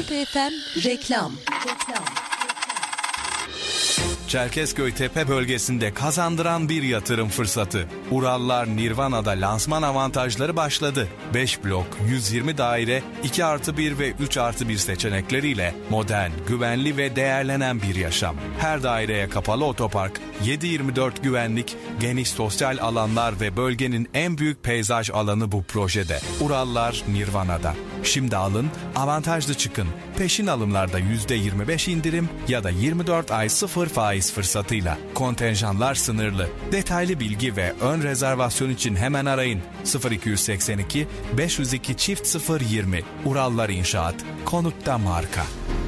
Küpe FM reklam. Çerkezköy Tepe bölgesinde kazandıran bir yatırım fırsatı. Urallar Nirvana'da lansman avantajları başladı. 5 blok, 120 daire, 2+1 ve 3+1 seçenekleriyle modern, güvenli ve değerlenen bir yaşam. Her daireye kapalı otopark, 7/24 güvenlik, geniş sosyal alanlar ve bölgenin en büyük peyzaj alanı bu projede. Urallar Nirvana'da. Şimdi alın, avantajlı çıkın. Peşin alımlarda %25 indirim ya da 24 ay 0 faiz fırsatıyla. Kontenjanlar sınırlı. Detaylı bilgi ve ön rezervasyon için hemen arayın. 0282 502 020. Urallar İnşaat. Konutta marka.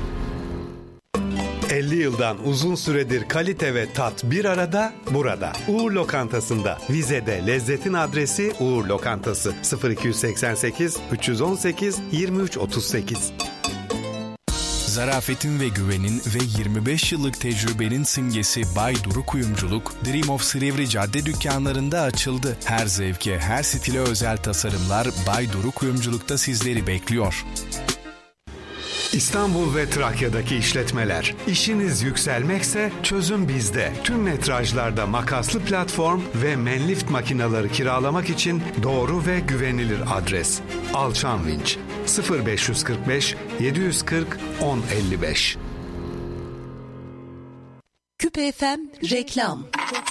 50 yıldan uzun süredir kalite ve tat bir arada burada. Uğur Lokantası'nda. Vize'de lezzetin adresi Uğur Lokantası. 0288 318 2338. Zarafetin ve güvenin ve 25 yıllık tecrübenin simgesi Bay Duru Kuyumculuk, Dream of Silivri cadde dükkanlarında açıldı. Her zevke, her stile özel tasarımlar Bay Duru Kuyumculuk'ta sizleri bekliyor. İstanbul ve Trakya'daki işletmeler. İşiniz yükselmekse çözüm bizde. Tüm metrajlarda makaslı platform ve menlift makineleri kiralamak için doğru ve güvenilir adres. Alçan Vinç 0545 740 1055. Küpe FM reklam.